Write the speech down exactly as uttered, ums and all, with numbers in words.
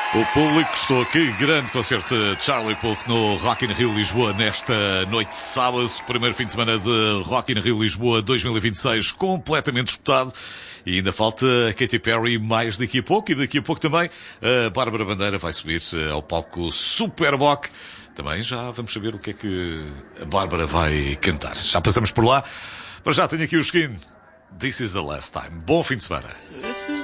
O público gostou aqui, grande concerto de Charlie Puth no Rock in Rio Lisboa nesta noite de sábado, primeiro fim de semana de Rock in Rio Lisboa dois mil e vinte e seis, completamente esgotado. E ainda falta a Katy Perry mais daqui a pouco, e daqui a pouco também a Bárbara Bandeira vai subir ao palco Superboc. Também já vamos saber o que é que a Bárbara vai cantar. Já passamos por lá. Para já tenho aqui o Skin. This is the last time. Bom fim de semana.